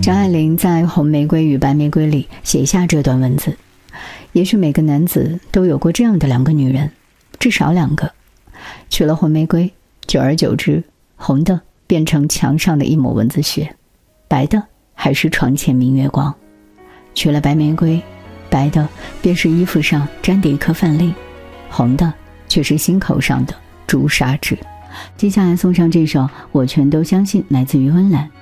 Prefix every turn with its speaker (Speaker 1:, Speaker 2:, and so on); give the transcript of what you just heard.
Speaker 1: 张爱玲在《红玫瑰与白玫瑰》里写下这段文字：也许每个男子都有过这样的2个女人，至少2个。娶了红玫瑰，久而久之，红的变成墙上的一抹蚊子血，白的还是床前明月光。娶了白玫瑰，白的便是衣服上沾的一颗饭粒，红的却是心口上的朱砂痣。接下来送上这首《我全都相信》，来自于温岚。